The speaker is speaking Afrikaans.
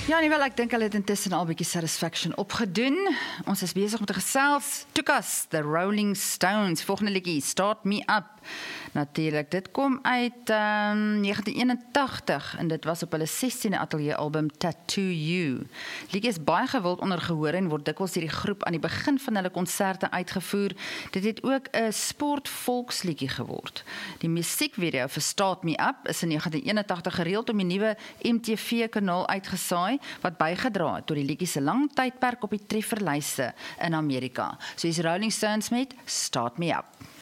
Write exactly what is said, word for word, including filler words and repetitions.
Ja, nie wel, ek dink hulle het intussen al 'n bietjie Satisfaction opgedoen. Ons is besig om te gesels. Toekas, The Rolling Stones, volgende liedjie, Start Me Up. Natuurlik, dit kom uit um, negentien eenentagtig en dit was op hulle sestiende ateljee album Tattoo You. Liedjie is baie gewild onder gehoor en word dikwels deur die groep aan die begin van hulle konserte uitgevoer. Dit het ook 'n sport-volksliedjie geword. Die musiekvideo vir Start Me Up is in negentien eenentagtig gereeld om die nuwe M T V-kanaal uitgesaai wat bygedra het tot die liedjie se lang tydperk op die trefferlyste in Amerika. So is Rolling Stones met Start Me Up.